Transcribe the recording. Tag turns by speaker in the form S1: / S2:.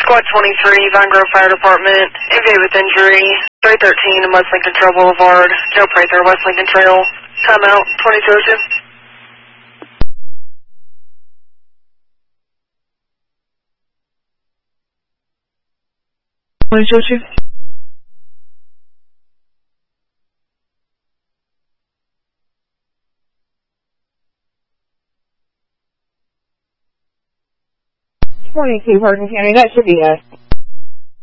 S1: Squad 23, Vine Grove Fire Department, MVA with injury, 313 in West Lincoln Trail Boulevard, Joe Prather, West Lincoln Trail, timeout, 2202.
S2: Morning, Chief Hardin County. That should be us.